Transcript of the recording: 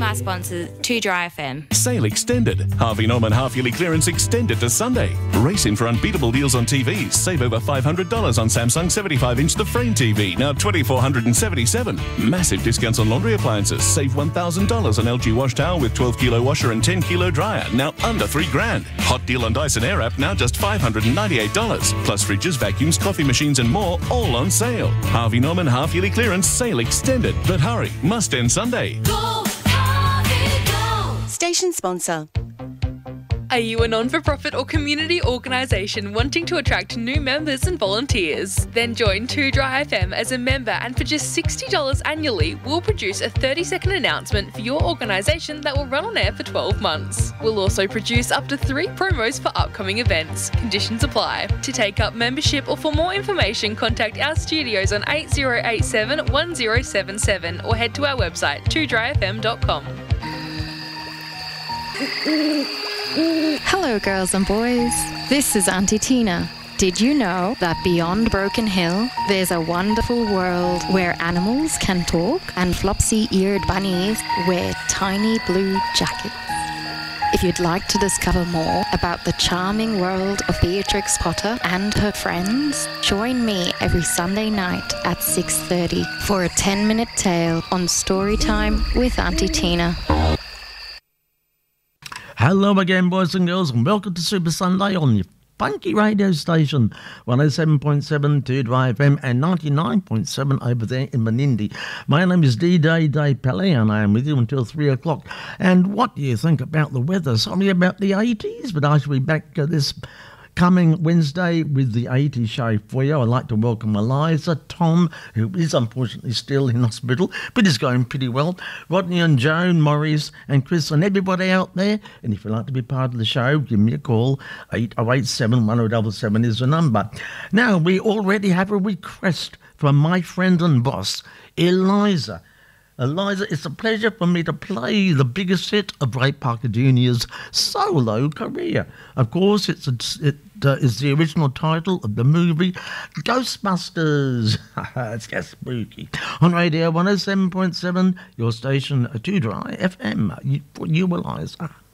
my sponsor, 2 Dry FM. Sale extended. Harvey Norman half-yearly clearance extended to Sunday. Race in for unbeatable deals on TVs. Save over $500 on Samsung 75-inch The Frame TV, now $2,477. Massive discounts on laundry appliances. Save $1,000 on LG wash towel with 12-kilo washer and 10-kilo dryer, now under $3,000. Hot deal on Dyson Airwrap, now just $598. Plus fridges, vacuums, coffee machines and more, all on sale. Harvey Norman half-yearly clearance sale extended. But hurry, must end Sunday. Go, Harvey, go! Station sponsor. Are you a non-for-profit or community organisation wanting to attract new members and volunteers? Then join 2 Dry FM as a member, and for just $60 annually, we'll produce a 30-second announcement for your organisation that will run on air for 12 months. We'll also produce up to 3 promos for upcoming events. Conditions apply. To take up membership or for more information, contact our studios on 8087 1077 or head to our website 2dryfm.com. Hello, girls and boys. This is Auntie Tina. Did you know that beyond Broken Hill, there's a wonderful world where animals can talk and flopsy-eared bunnies wear tiny blue jackets? If you'd like to discover more about the charming world of Beatrix Potter and her friends, join me every Sunday night at 6:30 for a 10-minute tale on Storytime with Auntie Tina. Hello again, boys and girls, and welcome to Super Sunday on your funky radio station, 107.7 2 Dry FM and 99.7 over there in Menindee. My name is D-Day Day Pele, and I am with you until 3 o'clock. And what do you think about the weather? Sorry about the 80s, but I shall be back this coming Wednesday with the 80s show for you. I'd like to welcome Eliza, Tom, who is unfortunately still in hospital, but is going pretty well, Rodney and Joan, Maurice and Chris and everybody out there. And if you'd like to be part of the show, give me a call. 8087 1077 is the number. Now, we already have a request from my friend and boss, Eliza. Eliza, it's a pleasure for me to play the biggest hit of Ray Parker Jr.'s solo career. Of course, it is the original title of the movie Ghostbusters. It's just spooky. On Radio 107.7, your station 2 Dry FM. You, Eliza.